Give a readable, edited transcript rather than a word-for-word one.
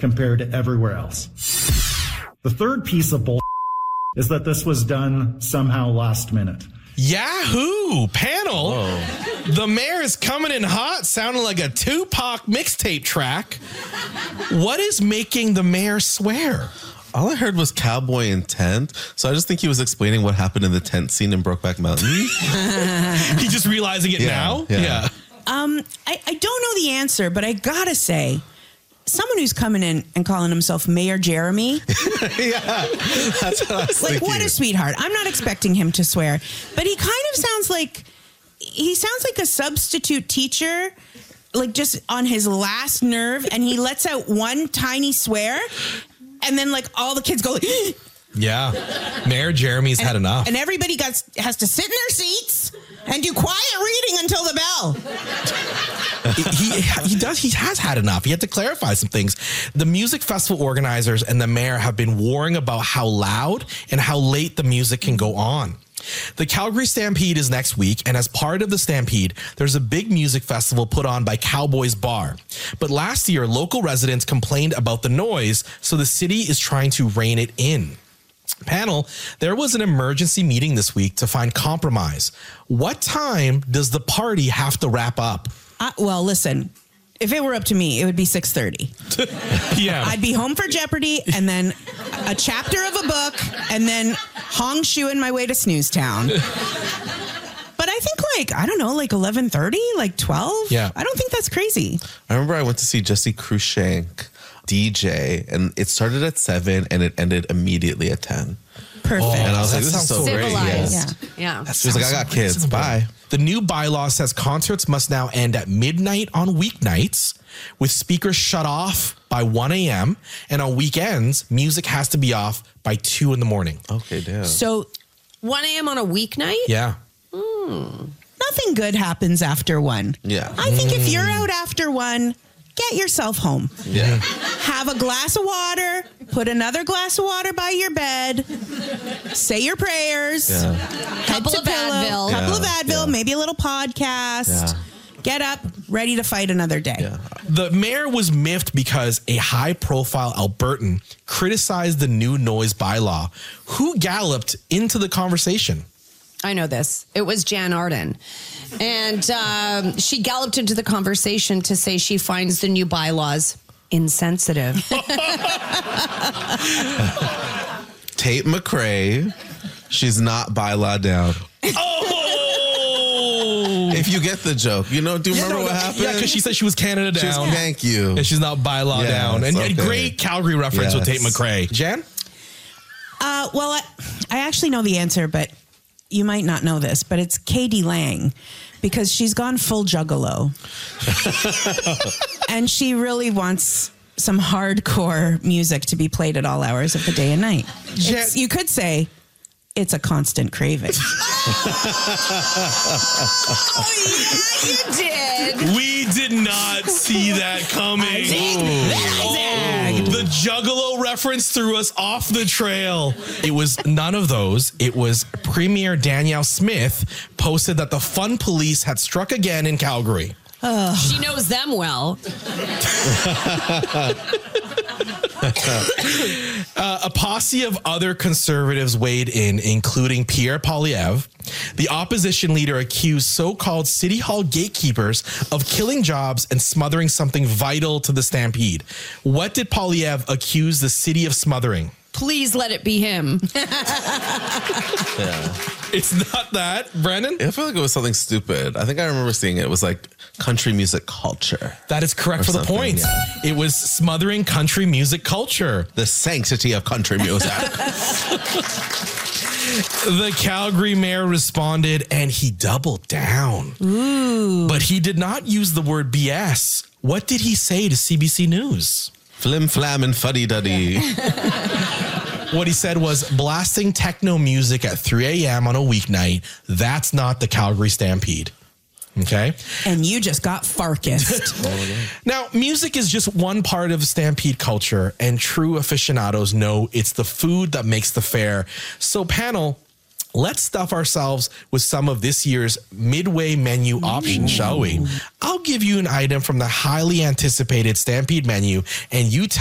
compared to everywhere else. The third piece of bull is that this was done somehow last minute. Yahoo! Panel. The mayor is coming in hot, sounding like a Tupac mixtape track. What is making the mayor swear? All I heard was cowboy and tent. So I just think he was explaining what happened in the tent scene in Brokeback Mountain. He's just realizing it now? Yeah. I don't know the answer, but I gotta say, someone who's coming in and calling himself Mayor Jeremy. Yeah, that's what I was like, thinking. what a sweetheart. I'm not expecting him to swear, but he kind of sounds like a substitute teacher, like just on his last nerve, and he lets out one tiny swear, and then like all the kids go, yeah. Mayor Jeremy's had enough. And everybody has to sit in their seats and do quiet reading until the bell. He has had enough. He had to clarify some things. The music festival organizers and the mayor have been warring about how loud and how late the music can go on. The Calgary Stampede is next week, and as part of the Stampede, there's a big music festival put on by Cowboys Bar. But last year, local residents complained about the noise, so the city is trying to rein it in. Panel, there was an emergency meeting this week to find compromise. What time does the party have to wrap up? Well, listen, if it were up to me, it would be 6:30. Yeah. I'd be home for Jeopardy and then a chapter of a book and then hong shoeing my way to Snooze Town. But I think like 11:30, like 12. Yeah. I don't think that's crazy. I remember I went to see Jesse Cruikshank DJ, and it started at 7 and it ended immediately at 10. Perfect. And I was that like, this is sounds so great. Civilized. Yeah. She was like, I got kids. Bye. The new bylaw says concerts must now end at midnight on weeknights, with speakers shut off by 1 a.m. And on weekends, music has to be off by 2 in the morning. Okay, damn. So 1 a.m. on a weeknight? Yeah. nothing good happens after 1. Yeah. I think if you're out after 1, get yourself home. Yeah. Have a glass of water, put another glass of water by your bed, say your prayers, Couple of Advil. couple of Advil, maybe a little podcast. Yeah. Get up, ready to fight another day. Yeah. The mayor was miffed because a high-profile Albertan criticized the new noise bylaw. Who galloped into the conversation? I know this. It was Jan Arden. And she galloped into the conversation to say she finds the new bylaws insensitive. Tate McRae, she's not bylaw down. Oh! If you get the joke, do you remember what happened? Yeah, because she said she was Canada down. Thank you. And she's not bylaw down. And okay. great Calgary reference with Tate McRae. Jan? Well, I actually know the answer, but you might not know this, but it's Katie Lang, because she's gone full juggalo. And she really wants some hardcore music to be played at all hours of the day and night. You could say it's a constant craving. Oh, yeah, you did. We did not see that coming. The Juggalo reference threw us off the trail. It was none of those. It was Premier Danielle Smith posted that the Fun Police had struck again in Calgary. She knows them well. A posse of other conservatives weighed in, including Pierre Poilievre. The opposition leader accused so-called City Hall gatekeepers of killing jobs and smothering something vital to the Stampede. What did Poilievre accuse the city of smothering? Please let it be him. It's not that, Brandon? I feel like it was something stupid. I think I remember seeing it. It was like country music culture. That is correct for the point. Yeah. It was smothering country music culture. The sanctity of country music. The Calgary mayor responded and he doubled down. Ooh. But he did not use the word BS. What did he say to CBC News? Flim flam and fuddy duddy. What he said was blasting techno music at 3 a.m. on a weeknight. That's not the Calgary Stampede. Okay. And you just got farkissed. Now, music is just one part of Stampede culture, and true aficionados know it's the food that makes the fair. So, panel, let's stuff ourselves with some of this year's midway menu options, shall we? I'll give you an item from the highly anticipated Stampede menu, and you tell